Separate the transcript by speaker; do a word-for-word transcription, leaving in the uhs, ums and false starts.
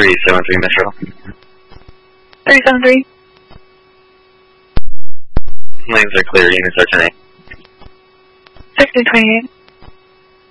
Speaker 1: three seven three Metro.
Speaker 2: three seven three.
Speaker 1: Lanes are clear, units are ten eight.
Speaker 2: sixteen twenty-eight.